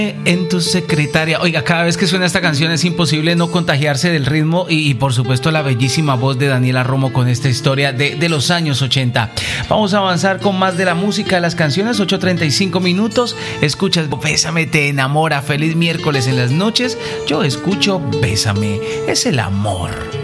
En tu secretaria. Oiga, cada vez que suena esta canción es imposible no contagiarse del ritmo y por supuesto la bellísima voz de Daniela Romo con esta historia de los años 80. Vamos a avanzar con más de la música de las canciones. 8:35 minutos. Escuchas Bésame, te enamora. Feliz miércoles en las noches. Yo escucho Bésame. Es el amor.